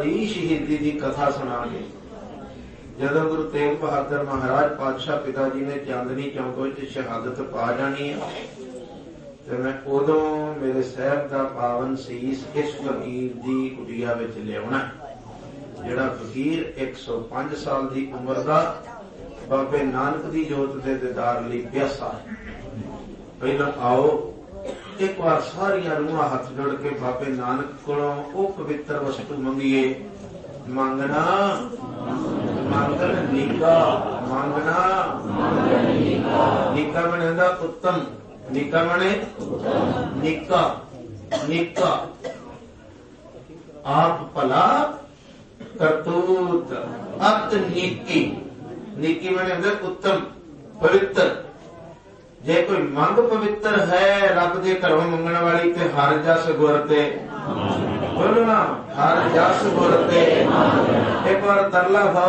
ਦੀ ਸ਼ਹੀਦੀ ਦੀ ਕਥਾ ਸੁਣਾ ਕੇ ਜਦੋਂ ਗੁਰੂ ਤੇਗ ਬਹਾਦਰ ਮਹਾਰਾਜ ਪਾਤਸ਼ਾਹ ਪਿਤਾ ਜੀ ਨੇ ਚਾਂਦਨੀ ਚੌਂਕ ਵਿੱਚ ਸ਼ਹਾਦਤ ਪਾ ਜਾਣੀ ਹੈ ਤੇ ਮੈਂ ਉਦੋਂ ਮੇਰੇ ਸਾਹਿਬ ਦਾ ਪਾਵਨ ਸੀਸ ਇਸ ਫਕੀਰ ਦੀ ਕੁਟੀਆ ਵਿੱਚ ਲਿਆਉਣਾ, ਜਿਹੜਾ ਫਕੀਰ 105 ਸਾਲ ਦੀ ਉਮਰ ਦਾ ਬਾਬੇ ਨਾਨਕ ਦੀ ਜੋਤ ਦੇ ਦੀਦਾਰ ਲਈ ਪਿਆਸਾ ਹੈ। ਪਹਿਲਾਂ ਆਓ ਇੱਕ ਵਾਰ ਸਾਰੀਆਂ ਰੂਹਾਂ ਹੱਥ ਜੋੜ ਕੇ ਬਾਬੇ ਨਾਨਕ ਕੋਲੋਂ ਉਹ ਪਵਿੱਤਰ ਵਸਤੂ ਮੰਗੀਏ। ਮੰਗਣਾ ਮੰਗਣ ਨੀਕਾ, ਮੰਗਣਾ ਨੀਕਾ ਬਣਦਾ ਉੱਤਮ, ਨੀਕਾ ਬਣੇ ਨੀਕਾ, ਨੀਕਾ ਆਪ ਭਲਾ ਕਰਤੂਤ ਅਤ ਨੀਕੀ, ਨੀਕੀ ਬਣਦਾ ਉੱਤਮ ਪਵਿੱਤਰ। ਜੇ ਕੋਈ ਮੰਗ ਪਵਿੱਤਰ ਹੈ ਰੱਬ ਦੇ ਘਰੋਂ ਮੰਗਣ ਵਾਲੀ ਤੇ ਹਰ ਜਸ ਗੁਰ ਤੇ ਬੋਲਣਾ, ਹਰ ਜਸ ਗੁਰ ਤੇ। ਇੱਕ ਵਾਰ ਤਰਲਾ